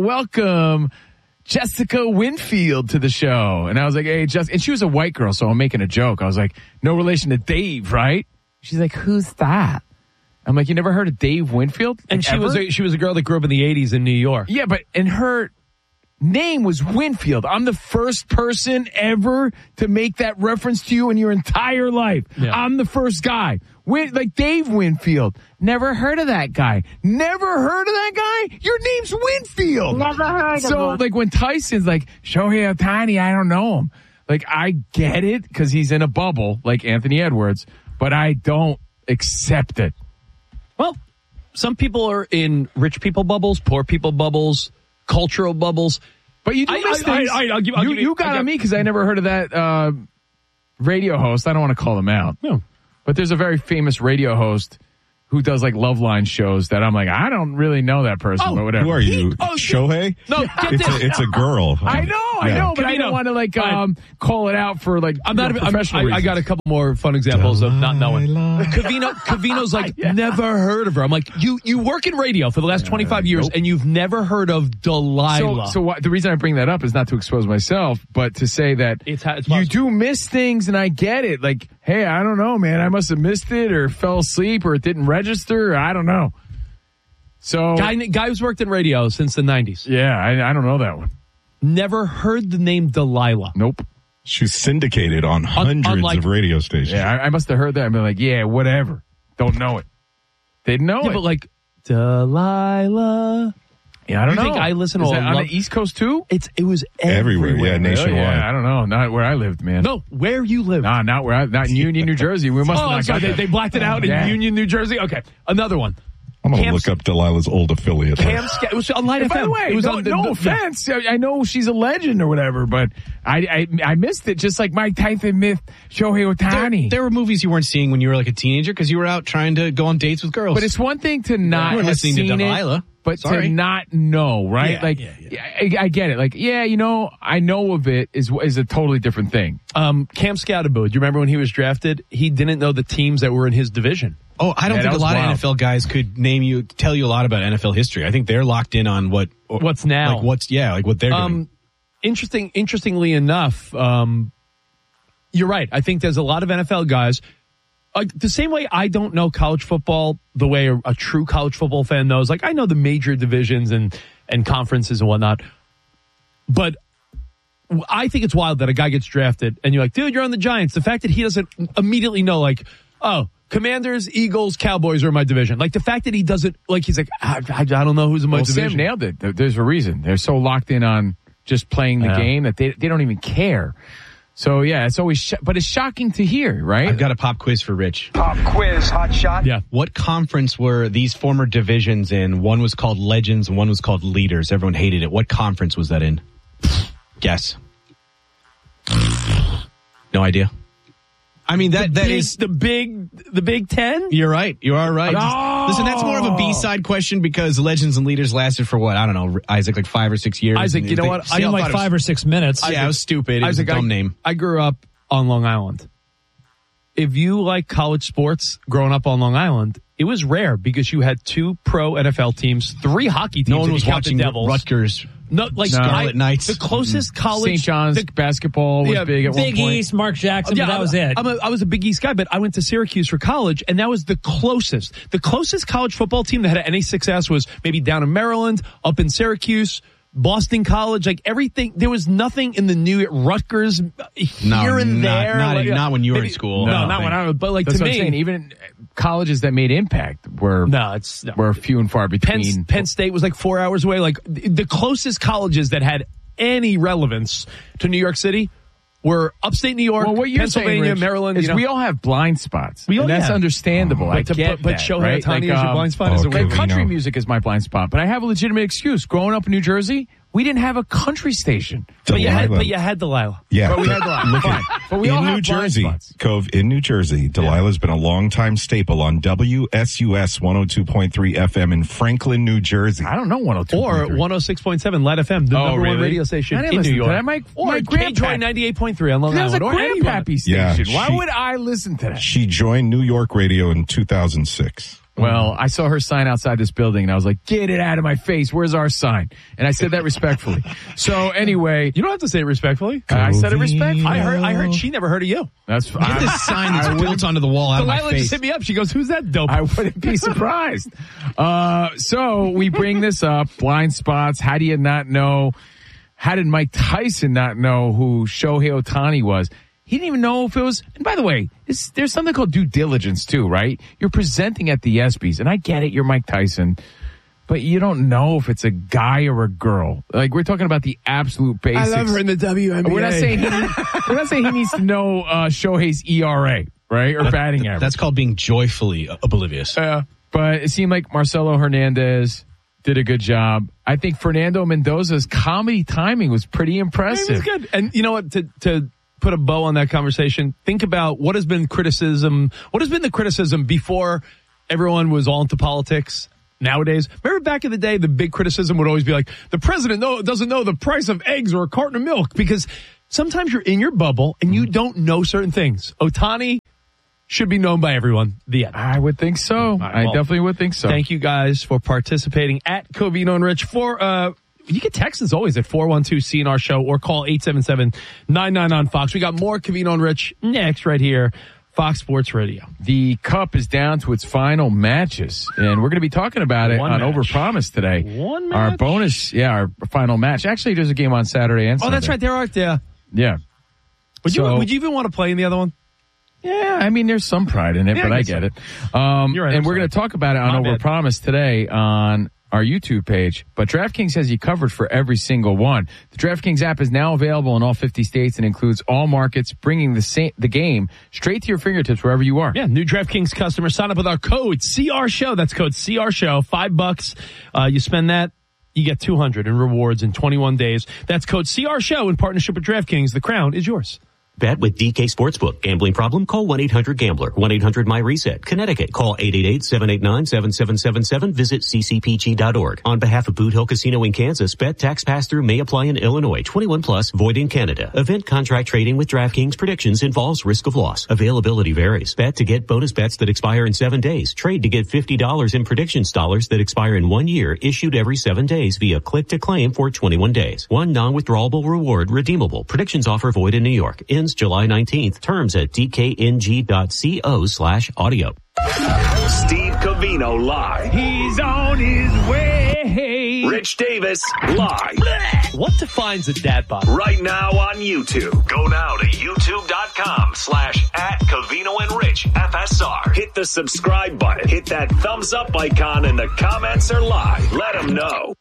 welcome Jessica Winfield to the show. And I was like, hey, Jessica. And she was a white girl, so I'm making a joke. I was like, no relation to Dave, right? She's like, who's that? I'm like, you never heard of Dave Winfield? And she was a girl that grew up in the 80s in New York. Yeah, and her name was Winfield. I'm the first person ever to make that reference to you in your entire life. Yeah. I'm the first guy. Dave Winfield. Never heard of that guy. Never heard of that guy? Your name's Winfield. Never heard of him. So, when Tyson's like, Shohei Ohtani, I don't know him. I get it because he's in a bubble like Anthony Edwards, but I don't accept it. Well, some people are in rich people bubbles, poor people bubbles, cultural bubbles. But you do miss things. You got on me because I never heard of that radio host. I don't want to call him out. No. But there's a very famous radio host who does like Love Line shows that I'm like, I don't really know that person, but whatever. Who are you? Shohei? No, it's a girl. I know, but I don't want to like call it out for like I'm not professional reasons. I got a couple more fun examples of not knowing. Covino's like, never heard of her. I'm like, you work in radio for the last 25 years and you've never heard of Delilah. So the reason I bring that up is not to expose myself, but to say that it's you do miss things, and I get it. Like, hey, I don't know, man. I must have missed it or fell asleep or it didn't register. Or I don't know. So guy who's worked in radio since the 90s. Yeah, I don't know that one. Never heard the name Delilah. Nope. She's syndicated on hundreds of radio stations. Yeah, I must have heard that and been like, yeah, whatever. Don't know it. Didn't know it. But like, Delilah. Yeah, I don't know. Think I listen to on the East Coast too? It was everywhere. Yeah, nationwide. Yeah, I don't know. Not where I lived, man. No, where you live? Nah, not in Union, New Jersey. We must have not got that. They blacked it out in Union, New Jersey. Okay, another one. I'm going to look up Delilah's old affiliate. It was on Light FM. By the way, it was no offense. I know she's a legend or whatever, but I missed it just like Mike Tyson missed Shohei Ohtani. There were movies you weren't seeing when you were like a teenager because you were out trying to go on dates with girls. But it's one thing to not have listening seen to Delilah. It, but to not know, right? Yeah, I get it. Like, I know of it is a totally different thing. Cam Scatterbo, do you remember when he was drafted? He didn't know the teams that were in his division. Oh, I don't think a lot of NFL guys could tell you a lot about NFL history. I think they're locked in on what's now. Like what they're doing. Interestingly enough, you're right. I think there's a lot of NFL guys. The same way I don't know college football the way a true college football fan knows. Like, I know the major divisions and conferences and whatnot. But I think it's wild that a guy gets drafted and you're like, dude, you're on the Giants. The fact that he doesn't immediately know, like, oh, Commanders, Eagles, Cowboys are in my division. Like, the fact that he doesn't, like, he's like, I don't know who's in my division. Sam nailed it. There's a reason. They're so locked in on just playing the game that they don't even care. So, yeah, it's always, but it's shocking to hear, right? I've got a pop quiz for Rich. Pop quiz, hot shot. Yeah. What conference were these former divisions in? One was called Legends and one was called Leaders. Everyone hated it. What conference was that in? Guess. No idea. I mean, that is the Big Ten. You're right. You are right. Oh! Listen, that's more of a B-side question because Legends and Leaders lasted for what? I don't know, Isaac, like 5 or 6 years. Isaac, you know what? I did like 5 or 6 minutes. Yeah, it was stupid. It was a dumb name. I grew up on Long Island. If you like college sports growing up on Long Island, it was rare because you had 2 pro NFL teams, 3 hockey teams. No one was watching Devils. Rutgers. Scarlet Knights. The closest college. St. John's basketball was big at one point. Big East, Mark Jackson, but that was it. I was a Big East guy, but I went to Syracuse for college, and that was the closest. The closest college football team that had an NA6S was maybe down in Maryland, up in Syracuse, Boston College, like everything. There was nothing in the new Rutgers here and there. Not when you were in school. No, not when I was. But like that's to what me, I'm saying, even colleges that made impact were few and far between. Penn State was like 4 hours away. Like the closest colleges that had any relevance to New York City were upstate New York, Pennsylvania, saying, Rich, Maryland. Is we all have blind spots. That's understandable. But Shohei Ohtani is your blind spot. Is a weird country music is my blind spot. But I have a legitimate excuse. Growing up in New Jersey, we didn't have a country station. But you had Delilah. Yeah. But we had Delilah. Fine. But we all have New Jersey, blind spots. Cove, in New Jersey, Delilah's been a longtime staple on WSUS 102.3 FM in Franklin, New Jersey. I don't know 102.3. Or 106.7 Light FM, the number one radio station in New York. Or KJOY 98.3 on Long Island. There's a grandpappy station. Yeah, Why would I listen to that? She joined New York Radio in 2006. Well, I saw her sign outside this building, and I was like, get it out of my face. Where's our sign? And I said that respectfully. So anyway. You don't have to say it respectfully. I said it respectfully. I heard she never heard of you. That's fine. Get this sign that's built onto the wall out of my Delilah face. just hit me up. She goes, who's that dope? I wouldn't be surprised. So we bring this up, blind spots. How do you not know? How did Mike Tyson not know who Shohei Ohtani was? He didn't even know if it was, and by the way, there's something called due diligence too, right? You're presenting at the ESPYs, and I get it, you're Mike Tyson, but you don't know if it's a guy or a girl. Like, we're talking about the absolute basics. I love her in the WNBA. We're not saying he needs to know Shohei's ERA, right? Or batting average. That's called being joyfully oblivious. But it seemed like Marcelo Hernandez did a good job. I think Fernando Mendoza's comedy timing was pretty impressive. It was good. And you know what? To put a bow on that conversation, think about what has been the criticism before everyone was all into politics. Nowadays, remember back in the day, the big criticism would always be like, the president doesn't know the price of eggs or a carton of milk, because sometimes you're in your bubble and you don't know certain things. Ohtani should be known by everyone. The end. I would think so. I definitely would think so. Thank you guys for participating at Covino and Rich. You can text as always at 412-CNR show or call 877-99 on Fox. We got more Covino and Rich next right here. Fox Sports Radio. The Cup is down to its final matches, and we're going to be talking about it on Overpromise today. One match? Our bonus, our final match. Actually, there's a game on Saturday and Sunday. Oh, that's right. There are. Yeah. Would you even want to play in the other one? Yeah, I mean, there's some pride in it, but I get it. You're right, and we're going to talk about it on Overpromise today on our YouTube page. But DraftKings has you covered for every single one. The DraftKings app is now available in all 50 states and includes all markets, bringing the game straight to your fingertips wherever you are. Yeah, new DraftKings customers sign up with our code CRShow. That's code CRShow. $5. You spend that, you get $200 in rewards in 21 days. That's code CRShow in partnership with DraftKings. The crown is yours. Bet with DK Sportsbook. Gambling problem? Call 1-800-GAMBLER. 1-800-MY-RESET. Connecticut. Call 888-789-7777. Visit ccpg.org. On behalf of Boot Hill Casino in Kansas, bet tax pass-through may apply in Illinois. 21 plus, void in Canada. Event contract trading with DraftKings predictions involves risk of loss. Availability varies. Bet to get bonus bets that expire in 7 days. Trade to get $50 in predictions dollars that expire in 1 year, issued every 7 days via click to claim for 21 days. One non-withdrawable reward redeemable. Predictions offer void in New York. Ends July 19th. Terms at dkng.co/audio. Steve Covino live. He's on his way. Rich Davis live. What defines a dad bod? Right now on YouTube. Go now to youtube.com/@Covino and Rich FSR. Hit the subscribe button. Hit that thumbs up icon, and the comments are live. Let them know.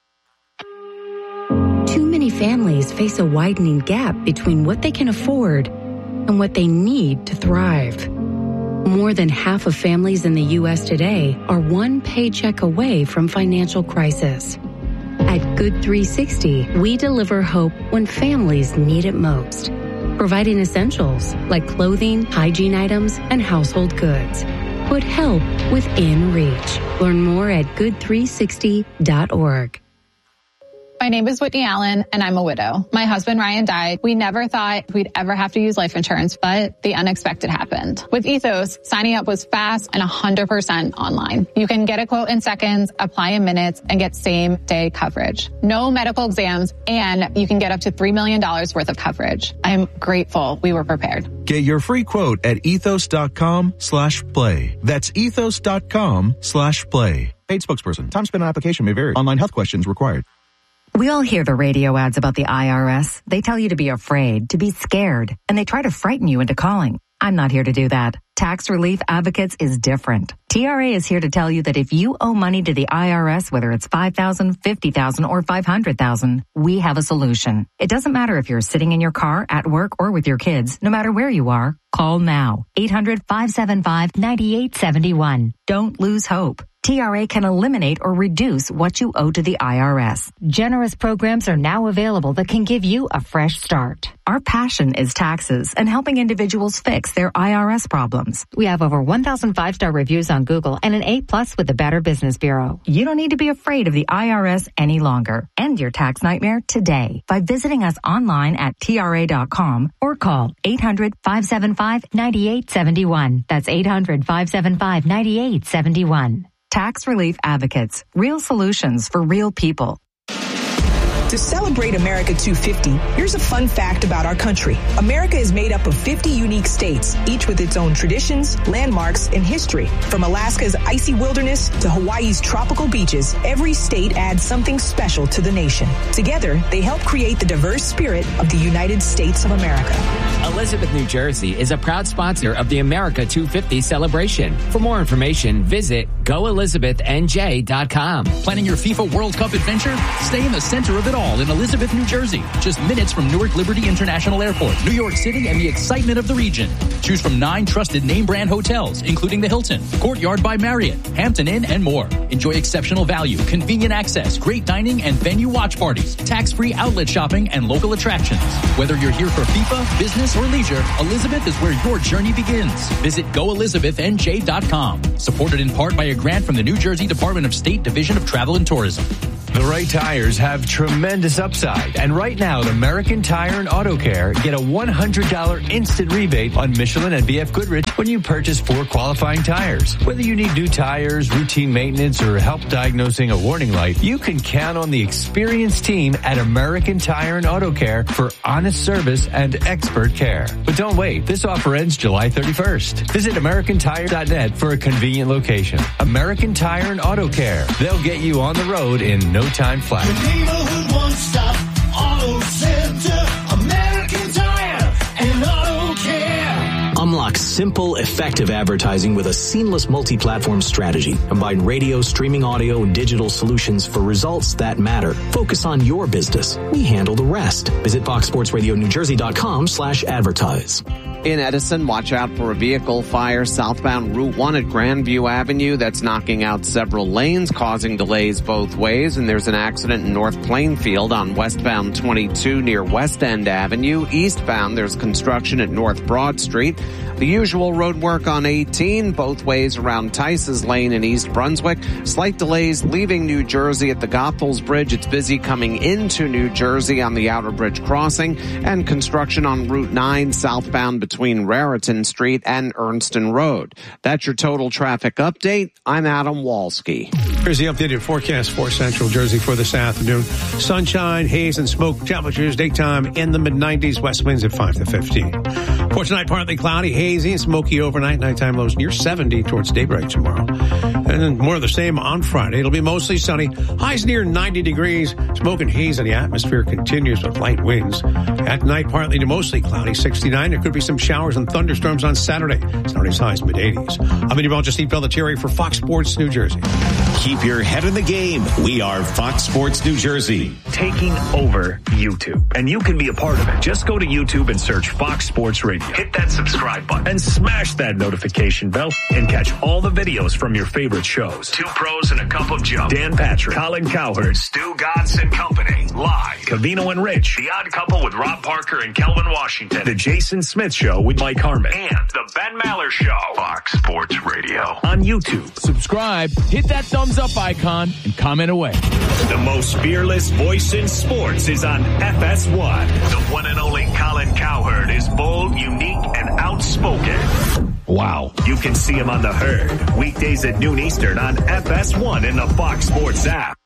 Too many families face a widening gap between what they can afford and what they need to thrive. More than half of families in the U.S. today are one paycheck away from financial crisis. At Good 360, we deliver hope when families need it most, providing essentials like clothing, hygiene items, and household goods. Put help within reach. Learn more at good360.org. My name is Whitney Allen, and I'm a widow. My husband, Ryan, died. We never thought we'd ever have to use life insurance, but the unexpected happened. With Ethos, signing up was fast and 100% online. You can get a quote in seconds, apply in minutes, and get same-day coverage. No medical exams, and you can get up to $3 million worth of coverage. I'm grateful we were prepared. Get your free quote at ethos.com/play. That's ethos.com/play. Paid spokesperson. Time spent on application may vary. Online health questions required. We all hear the radio ads about the IRS. They tell you to be afraid, to be scared, and they try to frighten you into calling. I'm not here to do that. Tax Relief Advocates is different. TRA is here to tell you that if you owe money to the IRS, whether it's $5,000, $50,000, or $500,000, we have a solution. It doesn't matter if you're sitting in your car, at work, or with your kids. No matter where you are, call now. 800-575-9871. Don't lose hope. TRA can eliminate or reduce what you owe to the IRS. Generous programs are now available that can give you a fresh start. Our passion is taxes and helping individuals fix their IRS problems. We have over 1,000 5-star reviews on Google and an A+ with the Better Business Bureau. You don't need to be afraid of the IRS any longer. End your tax nightmare today by visiting us online at TRA.com or call 800-575-9871. That's 800-575-9871. Tax Relief Advocates. Real solutions for real people. To celebrate America 250, here's a fun fact about our country. America is made up of 50 unique states, each with its own traditions, landmarks, and history. From Alaska's icy wilderness to Hawaii's tropical beaches, every state adds something special to the nation. Together, they help create the diverse spirit of the United States of America. Elizabeth, New Jersey is a proud sponsor of the America 250 celebration. For more information, visit goelizabethnj.com. Planning your FIFA World Cup adventure? Stay in the center of it it all in Elizabeth, New Jersey. Just minutes from Newark Liberty International Airport, New York City, and the excitement of the region. Choose from 9 trusted name brand hotels, including the Hilton, Courtyard by Marriott, Hampton Inn, and more. Enjoy exceptional value, convenient access, great dining and venue watch parties, tax-free outlet shopping, and local attractions. Whether you're here for FIFA, business, or leisure, Elizabeth is where your journey begins. Visit GoElizabethNJ.com. Supported in part by a grant from the New Jersey Department of State Division of Travel and Tourism. The right tires have tremendous upside. And right now at American Tire and Auto Care, get a $100 instant rebate on Michelin and BF Goodrich when you purchase 4 qualifying tires. Whether you need new tires, routine maintenance, or help diagnosing a warning light, you can count on the experienced team at American Tire and Auto Care for honest service and expert care. But don't wait. This offer ends July 31st. Visit AmericanTire.net for a convenient location. American Tire and Auto Care. They'll get you on the road in no time flat. Neighborhood one-stop auto center, American Tire and Auto Care. Unlock simple, effective advertising with a seamless multi-platform strategy. Combine radio, streaming audio, and digital solutions for results that matter. Focus on your business. We handle the rest. Visit FoxSportsRadioNewJersey.com/advertise. In Edison, watch out for a vehicle fire southbound Route 1 at Grandview Avenue. That's knocking out several lanes, causing delays both ways. And there's an accident in North Plainfield on westbound 22 near West End Avenue. Eastbound, there's construction at North Broad Street. The usual road work on 18, both ways around Tice's Lane in East Brunswick. Slight delays leaving New Jersey at the Goethals Bridge. It's busy coming into New Jersey on the Outer Bridge crossing. And construction on Route 9 southbound between Raritan Street and Ernston Road. That's your total traffic update. I'm Adam Walski. Here's the updated forecast for Central Jersey for this afternoon. Sunshine, haze, and smoke. Temperatures daytime in the mid-90s. West winds at 5 to 15. For tonight, partly cloudy, hazy, and smoky overnight. Nighttime lows near 70 towards daybreak tomorrow. And then more of the same on Friday. It'll be mostly sunny. Highs near 90 degrees. Smoke and haze in the atmosphere continues with light winds. At night, partly to mostly cloudy, 69. There could be some showers and thunderstorms on Saturday. Saturday's highs mid-80s. I'm meteorologist Steve Bellatieri for Fox Sports New Jersey. Keep your head in the game. We are Fox Sports New Jersey. Taking over YouTube. And you can be a part of it. Just go to YouTube and search Fox Sports Radio. Hit that subscribe button and smash that notification bell and catch all the videos from your favorite shows. 2 Pros and a Cup of Joe. Dan Patrick, Colin Cowherd, Stu Gotts and Company. Live. Covino and Rich. The Odd Couple with Rob Parker and Kelvin Washington. The Jason Smith Show with Mike Harmon. And the Ben Maller Show. Fox Sports Radio. On YouTube. Subscribe, hit that thumbs up icon, and comment away. The most fearless voice in sports is on FS1. The one and only Colin Cowherd is bold, unique, and outspoken. Wow. You can see him on The Herd. Weekdays at noon Eastern on FS1 in the Fox Sports app.